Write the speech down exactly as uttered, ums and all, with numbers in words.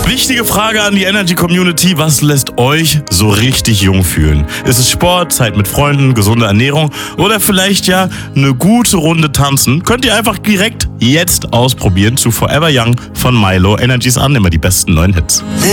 Wichtige Frage an die Energy Community: Was lässt euch so richtig jung fühlen? Ist es Sport, Zeit mit Freunden, gesunde Ernährung oder vielleicht ja eine gute Runde tanzen? Könnt ihr einfach direkt jetzt ausprobieren zu Forever Young von Milo. Energies an, immer die besten neuen Hits.